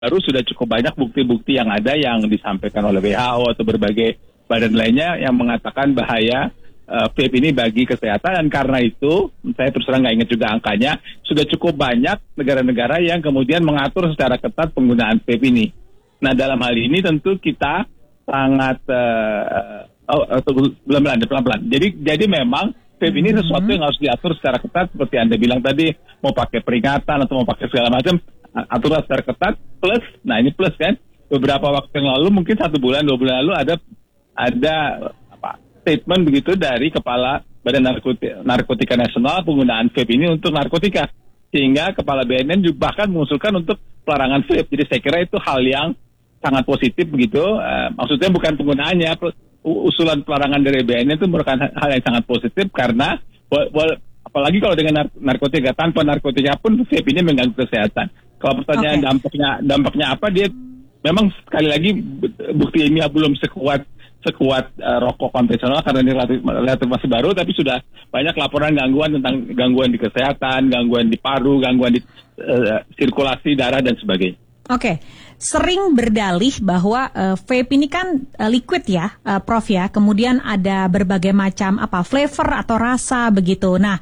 baru sudah cukup banyak bukti-bukti yang ada yang disampaikan oleh WHO atau berbagai badan lainnya yang mengatakan bahaya vape ini bagi kesehatan. Dan karena itu, saya terus terang nggak ingat juga angkanya, sudah cukup banyak negara-negara yang kemudian mengatur secara ketat penggunaan vape ini. Nah, dalam hal ini tentu kita sangat pelan-pelan. Jadi memang vape ini sesuatu yang harus diatur secara ketat, seperti Anda bilang tadi, mau pakai peringatan atau mau pakai segala macam, aturan secara ketat. Plus, nah ini plus kan, beberapa waktu yang lalu, mungkin 1 bulan, 2 bulan lalu ada statement begitu dari Kepala Badan Narkotika Nasional penggunaan vape ini untuk narkotika. Sehingga Kepala BNN juga bahkan mengusulkan untuk pelarangan vape. Jadi saya kira itu hal yang sangat positif begitu. Maksudnya bukan penggunaannya, usulan pelarangan dari BNN itu merupakan hal yang sangat positif karena apalagi kalau dengan narkotika, tanpa narkotika pun vape ini mengganggu kesehatan. Kalau pertanyaan dampaknya apa, dia memang sekali lagi bukti ilmiah belum sekuat rokok konvensional karena ini relatif masih baru, tapi sudah banyak laporan gangguan tentang gangguan di kesehatan, gangguan di paru, gangguan di sirkulasi darah dan sebagainya. Oke, sering berdalih bahwa vape ini kan liquid ya, Prof ya, kemudian ada berbagai macam flavor atau rasa begitu. Nah,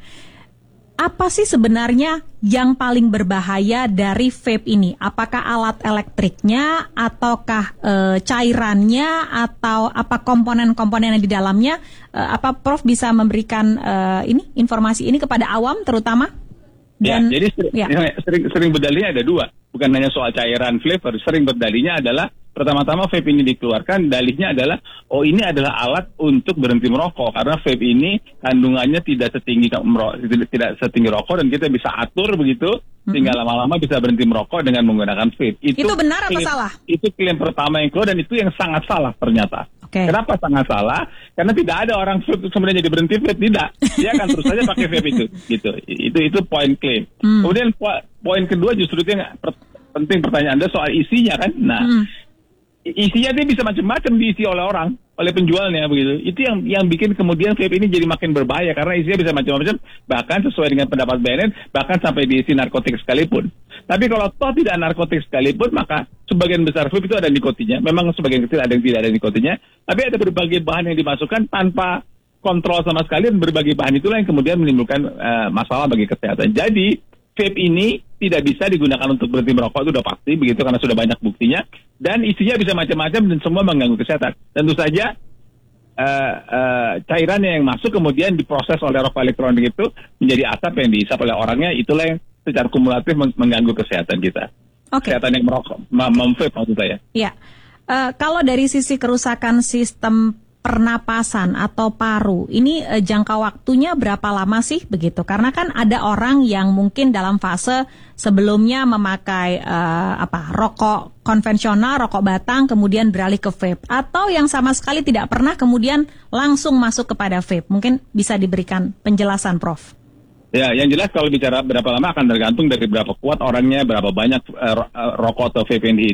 apa sih sebenarnya yang paling berbahaya dari vape ini? Apakah alat elektriknya, ataukah cairannya, atau apa komponen-komponen yang di dalamnya? Apa Prof bisa memberikan informasi ini kepada awam terutama? Dan, jadi sering berdalihnya ada 2, bukan hanya soal cairan flavor. Sering berdalihnya adalah pertama-tama vape ini dikeluarkan, dalihnya adalah ini adalah alat untuk berhenti merokok karena vape ini kandungannya tidak setinggi rokok dan kita bisa atur begitu sehingga lama-lama bisa berhenti merokok dengan menggunakan vape. Itu benar atau salah? Itu klaim pertama yang keluar dan itu yang sangat salah ternyata. Okay. Kenapa sangat salah? Karena tidak ada orang vape sebenarnya jadi berhenti vape, tidak. Dia akan terus saja pakai vape itu, gitu. Itu poin klaim. Kemudian poin kedua justru itu yang penting pertanyaan Anda soal isinya kan. Nah, isinya dia bisa macam-macam diisi oleh orang, oleh penjualnya begitu. Itu yang bikin kemudian vape ini jadi makin berbahaya karena isinya bisa macam-macam, bahkan sesuai dengan pendapat BNN, bahkan sampai diisi narkotik sekalipun. Tapi kalau toh tidak narkotik sekalipun, maka sebagian besar vape itu ada nikotinnya. Memang sebagian kecil ada yang tidak ada nikotinnya, tapi ada berbagai bahan yang dimasukkan tanpa kontrol sama sekali, dan berbagai bahan itulah yang kemudian menimbulkan masalah bagi kesehatan. Jadi vape ini tidak bisa digunakan untuk berhenti merokok, itu udah pasti begitu karena sudah banyak buktinya, dan isinya bisa macam-macam dan semua mengganggu kesehatan. Tentu saja cairannya yang masuk kemudian diproses oleh rokok elektronik itu menjadi asap yang dihisap oleh orangnya, itulah yang secara kumulatif mengganggu kesehatan kita. Kesehatan yang merokok, vape maksud saya. Iya. Kalau dari sisi kerusakan sistem pernapasan atau paru, ini jangka waktunya berapa lama sih begitu? Karena kan ada orang yang mungkin dalam fase sebelumnya memakai rokok konvensional, rokok batang, kemudian beralih ke vape, atau yang sama sekali tidak pernah kemudian langsung masuk kepada vape. Mungkin bisa diberikan penjelasan, Prof. Ya, yang jelas kalau bicara berapa lama akan tergantung dari berapa kuat orangnya, berapa banyak rokok atau vape yang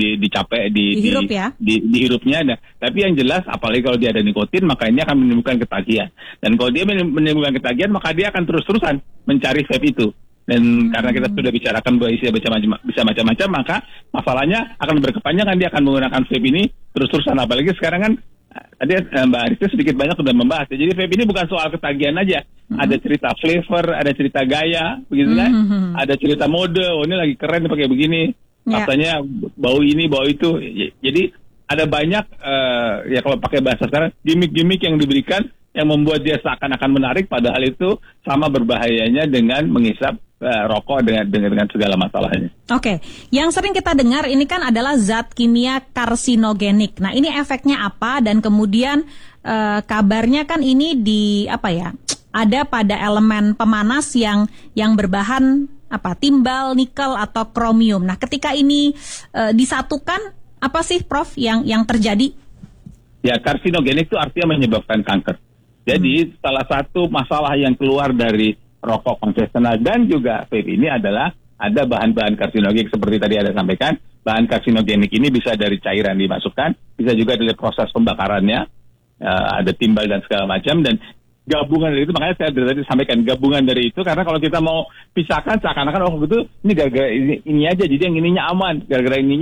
dihirupnya. Nah, tapi yang jelas, apalagi kalau dia ada nikotin, maka ini akan menimbulkan ketagihan. Dan kalau dia menimbulkan ketagihan, maka dia akan terus-terusan mencari vape itu. Dan karena kita sudah bicarakan bahwa isinya bisa macam-macam, maka masalahnya akan berkepanjangan, dia akan menggunakan vape ini terus-terusan. Apalagi sekarang kan, tadi Mbak Aris sedikit banyak sudah membahas. Jadi vape ini bukan soal ketagihan aja. Ada cerita flavor, ada cerita gaya, begitu kan? Ada cerita mode, ini lagi keren pakai begini. Katanya bau ini, bau itu. Jadi ada banyak, ya kalau pakai bahasa sekarang, gimmick-gimmick yang diberikan yang membuat dia seakan-akan menarik, padahal itu sama berbahayanya dengan menghisap rokok dengan segala masalahnya. Oke, yang sering kita dengar ini kan adalah zat kimia karsinogenik. Nah, ini efeknya apa? Dan kemudian kabarnya kan ini ada pada elemen pemanas yang berbahan timbal, nikel atau kromium. Nah, ketika ini disatukan, apa sih Prof yang terjadi? Ya, karsinogenik itu artinya menyebabkan kanker. Jadi salah satu masalah yang keluar dari rokok konvensional dan juga vape ini adalah ada bahan-bahan karsinogenik seperti tadi Anda sampaikan. Bahan karsinogenik ini bisa dari cairan dimasukkan, bisa juga dari proses pembakarannya, ada timbal dan segala macam. Dan gabungan dari itu, makanya saya dari tadi sampaikan gabungan dari itu, karena kalau kita mau pisahkan seakan-akan oh gitu ini gara-gara ini aja, jadi yang ininya aman, gara-gara ininya